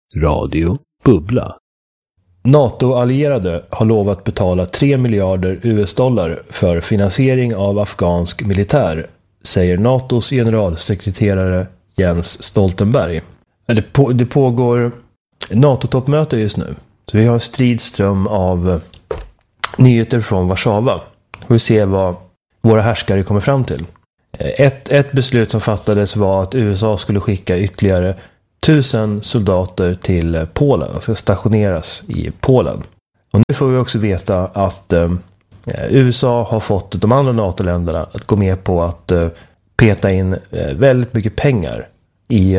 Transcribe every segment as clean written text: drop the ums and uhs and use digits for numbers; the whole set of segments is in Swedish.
Radio Bubbla. NATO-allierade har lovat betala 3 miljarder US-dollar för finansiering av afghansk militär, säger NATOs generalsekreterare Jens Stoltenberg. Det pågår NATO-toppmöte just nu. Så vi har en stridström av nyheter från Warszawa. Vi ser vad våra härskare kommer fram till. Ett beslut som fattades var att USA skulle skicka ytterligare 1000 soldater till Polen och ska stationeras i Polen. Och nu får vi också veta att USA har fått de andra NATO-länderna att gå med på att peta in väldigt mycket pengar i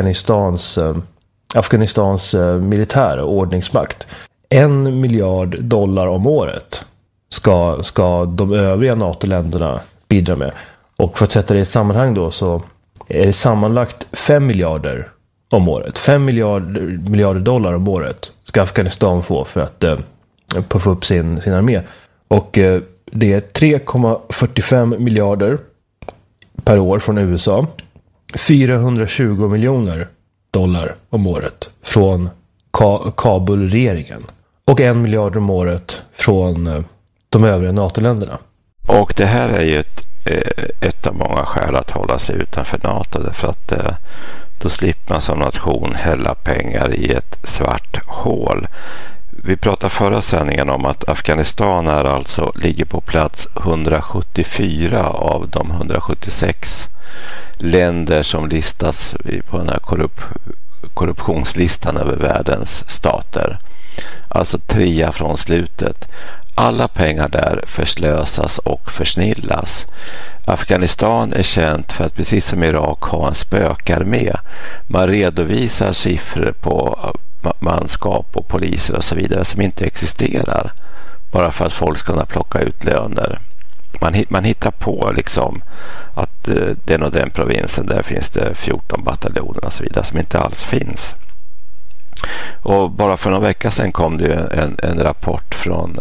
Afghanistans militära ordningsmakt. 1 miljard dollar om året ska de övriga NATO-länderna bidra med. Och för att sätta det i sammanhang då, så är det sammanlagt 5 miljarder om året. 5 miljarder dollar om året ska Afghanistan få för att puffa upp sin armé. Och det är 3,45 miljarder per år från USA. 420 miljoner dollar om året från Kabul-regeringen. Och 1 miljard om året från de övriga NATO-länderna. Och det här är ju ett av många skäl att hålla sig utanför NATO, därför att då slipper man som nation hälla pengar i ett svart hål. Vi pratade förra sändningen om att Afghanistan ligger på plats 174 av de 176 länder som listas på den här korruptionslistan över världens stater. Alltså 3 från slutet. Alla pengar där förslösas och försnillas. Afghanistan är känt för att precis som Irak ha en spökarmé. Man redovisar siffror på manskap och poliser och så vidare som inte existerar. Bara för att folk ska kunna plocka ut löner. Man hittar på liksom att den och den provinsen, där finns det 14 bataljoner och så vidare som inte alls finns. Och bara för några veckor sedan kom det en rapport från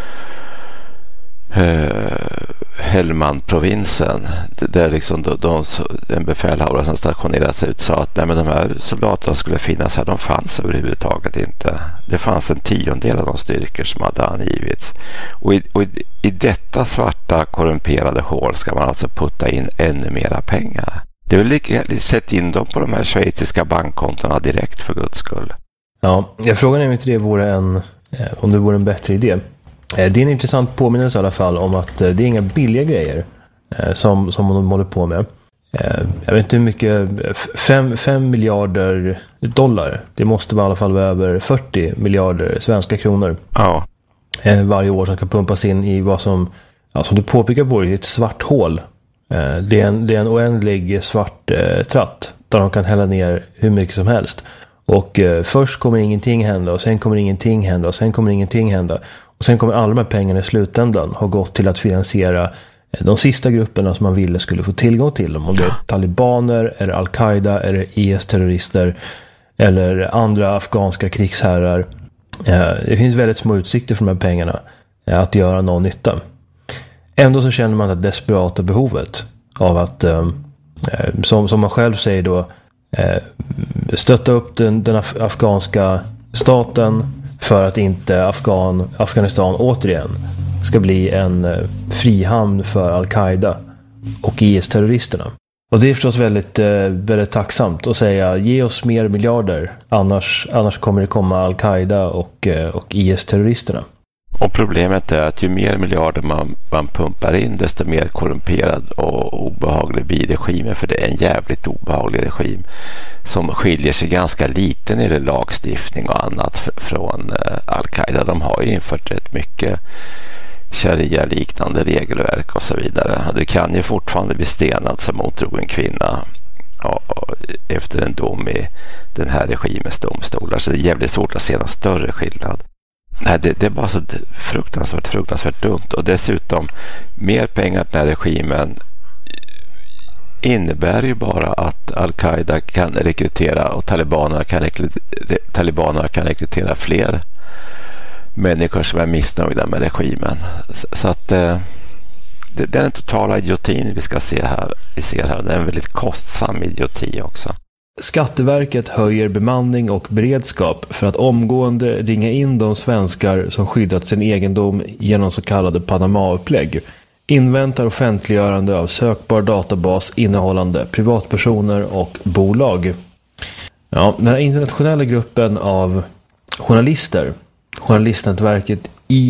Helmand-provinsen, där liksom en befälhavare som stationerades ut sa att nej, men de här soldaterna skulle finnas här, de fanns överhuvudtaget inte. Det fanns 1/10 av de styrkor som hade angivits. Och i detta svarta korrumperade hål ska man alltså putta in ännu mera pengar. Det är väl sätt in dem på de här schweiziska bankkontona direkt, för Guds skull. Ja, frågan är om inte det vore om det vore en bättre idé. Det är en intressant påminnelse i alla fall om att det är inga billiga grejer som de håller på med. Jag vet inte hur mycket, 5 miljarder dollar, det måste vara i alla fall vara över 40 miljarder svenska kronor. Ja. Varje år som ska pumpas in i vad som du påpekar på, ett svart hål. Det är en oändlig svart tratt där de kan hälla ner hur mycket som helst. Och först kommer ingenting hända och sen kommer ingenting hända och sen kommer ingenting hända. Och sen kommer alla de här pengarna i slutändan ha gått till att finansiera de sista grupperna som man ville skulle få tillgång till dem. Om det är talibaner, eller Al-Qaida, eller IS-terrorister eller andra afghanska krigsherrar. Det finns väldigt små utsikter för de här pengarna att göra någon nytta. Ändå så känner man det desperata behovet av att, som man själv säger då, stötta upp den afghanska staten för att inte Afghanistan återigen ska bli en frihamn för Al-Qaida och IS-terroristerna. Och det är förstås väldigt, väldigt tacksamt att säga, ge oss mer miljarder, annars kommer det komma Al-Qaida och IS-terroristerna. Och problemet är att ju mer miljarder man pumpar in, desto mer korrumperad och obehaglig blir regimen, för det är en jävligt obehaglig regim som skiljer sig ganska lite när det är lagstiftning och annat från Al-Qaida. De har ju infört rätt mycket sharia-liknande regelverk och så vidare. Du kan ju fortfarande bli stenad som otrogen kvinna efter en dom i den här regimens domstolar, så det är jävligt svårt att se någon större skillnad. Nej, det är bara så fruktansvärt dumt. Och dessutom, mer pengar till den här regimen innebär ju bara att Al-Qaida kan rekrytera och talibanerna kan rekrytera fler människor som är missnöjda med regimen. Så att det är den totala idiotin vi ser här. Det är en väldigt kostsam idioti också. Skatteverket höjer bemanning och beredskap för att omgående ringa in de svenskar som skyddat sin egendom genom så kallade Panama-upplägg. Inväntar offentliggörande av sökbar databas innehållande privatpersoner och bolag. Ja, den här internationella gruppen av journalister, journalistnätverket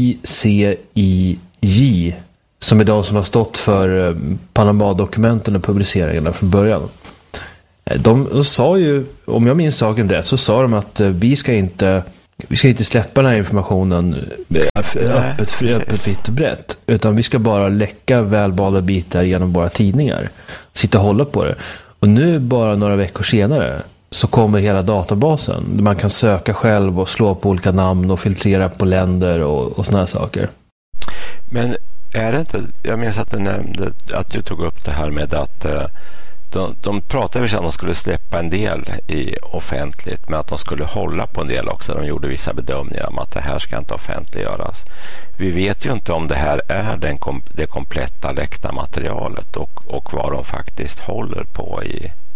ICIJ, som är de som har stått för Panama-dokumenten och publiceringarna från början. De sa ju, om jag minns saken rätt, så sa de att vi ska inte släppa den här informationen öppet, vitt och brett, utan vi ska bara läcka välvalda bitar genom våra tidningar, sitta och hålla på det. Och nu bara några veckor senare så kommer hela databasen. Man kan söka själv och slå på olika namn och filtrera på länder och såna här saker. Men är det inte, jag minns att du nämnde att du tog upp det här med att de pratade om att de skulle släppa en del i offentligt, men att de skulle hålla på en del också. De gjorde vissa bedömningar om att det här ska inte offentliggöras. Vi vet ju inte om det här är det kompletta läckta materialet och vad de faktiskt håller på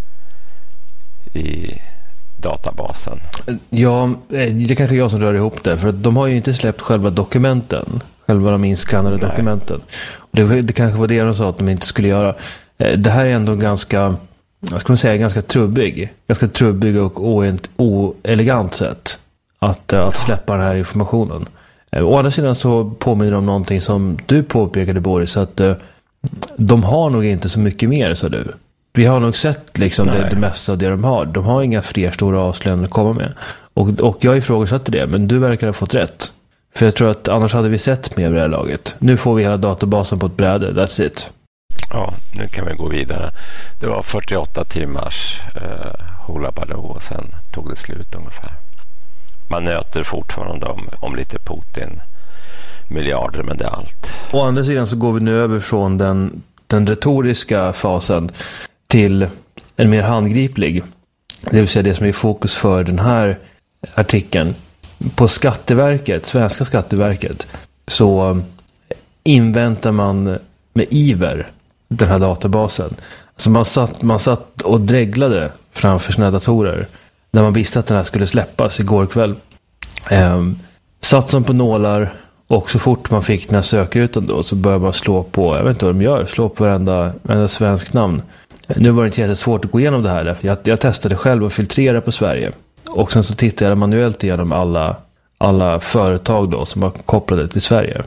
i databasen. Ja, det kanske är jag som rör ihop det, för att de har ju inte släppt själva dokumenten, själva de inskannade dokumenten. Det kanske var det de sa att de inte skulle göra. Det här är ändå ganska trubbig och oelegant sätt att släppa den här informationen. Å andra sidan så påminner de om någonting som du påpekade, Boris, att de har nog inte så mycket mer, så du. Vi har nog sett liksom det mesta av det de har. De har inga fler stora avslöjanden att komma med. Och jag ifrågasatte det, men du verkar ha fått rätt. För jag tror att annars hade vi sett mer av det här laget. Nu får vi hela databasen på ett bräde, that's it. Ja, nu kan vi gå vidare. Det var 48 timmars hula baloo och sen tog det slut ungefär. Man nöter fortfarande om lite Putin-miljarder, men det är allt. Å andra sidan så går vi nu över från den retoriska fasen till en mer handgriplig. Det vill säga det som är i fokus för den här artikeln. På Skatteverket, svenska Skatteverket, så inväntar man med iver den här databasen. Alltså man satt och dreglade framför sina datorer när man visste att den här skulle släppas igår kväll. Satt som på nålar, och så fort man fick den här sökrutan då så började man slå på, jag vet inte vad de gör, slå på varenda svensk namn. Nu var det inte jättesvårt att gå igenom det här, för jag testade själv att filtrera på Sverige. Och sen så tittade jag manuellt igenom alla företag då som var kopplade till Sverige.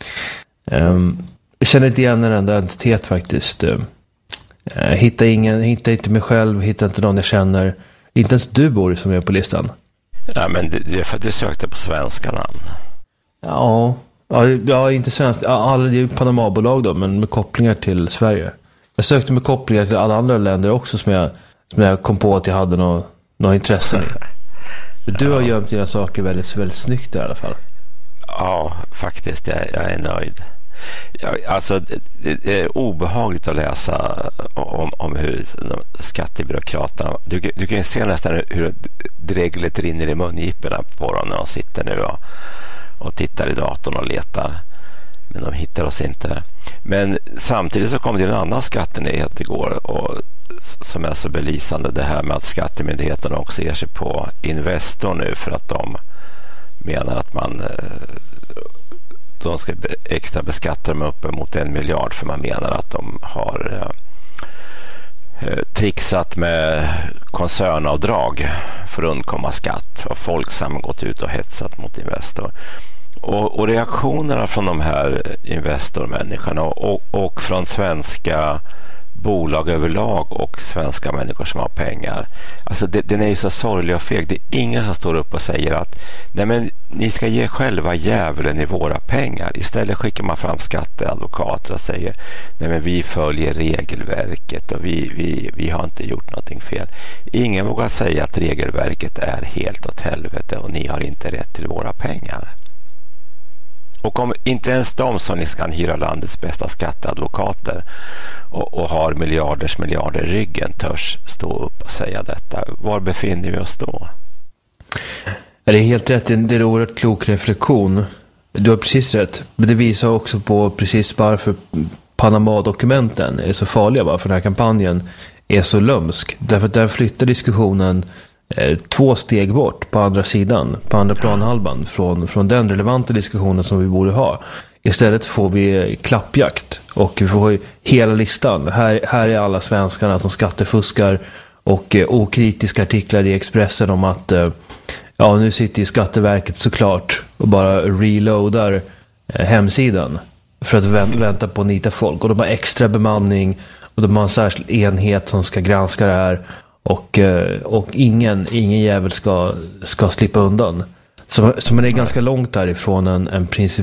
Jag känner inte igen en enda identitet faktiskt. Hittar inte mig själv, hittar inte någon jag känner. Inte ens du, Boris, som är på listan. Ja, men det är för att du sökte på svenska namn. Ja, inte svenskt. Alla det är ju Panama-bolag då, men med kopplingar till Sverige. Jag sökte med kopplingar till alla andra länder också som jag kom på att jag hade något intresse i. Du har gömt dina saker väldigt, väldigt snyggt i alla fall. Ja, faktiskt. Jag är nöjd. Alltså, det är obehagligt att läsa om hur skattebyråkraterna... Du kan ju se nästan hur dreglet rinner i mungiporna på dem när de sitter nu och tittar i datorn och letar. Men de hittar oss inte. Men samtidigt så kom det en annan skattenyhet igår som är så belysande. Det här med att skattemyndigheten också ger sig på Investor nu för att de menar att de ska extra beskatta dem uppemot 1 miljard, för man menar att de har trixat med koncernavdrag för att undkomma skatt, och Folksam gått ut och hetsat mot Investor. Och reaktionerna från de här Investor-människorna och från svenska bolag överlag och svenska människor som har pengar. Alltså den är ju så sorglig och feg. Det är ingen som står upp och säger att nej, men ni ska ge själva djävulen i våra pengar. Istället skickar man fram skatteadvokater och säger nej, men vi följer regelverket och vi har inte gjort någonting fel. Ingen vågar säga att regelverket är helt åt helvete och ni har inte rätt till våra pengar. Och om inte ens de som ni kan hyra landets bästa skatteadvokater och har miljarder i ryggen törs stå upp och säga detta, var befinner vi oss då? Det är helt rätt, det är en oerhört klok reflektion. Du har precis rätt, men det visar också på precis varför Panama-dokumenten är så farliga för den här kampanjen. är så lömsk. Därför att där flyttar diskussionen 2 steg bort på andra sidan, på andra planhalvan från den relevanta diskussionen som vi borde ha. Istället får vi klappjakt och vi får hela listan. Här är alla svenskarna som skattefuskar och okritiska artiklar i Expressen om att nu sitter ju Skatteverket såklart och bara reloadar hemsidan för att vänta på att nita folk. Och de har extra bemanning och de har en särskild enhet som ska granska det här. Och ingen jävel ska slippa undan. Så man är ganska långt därifrån en princip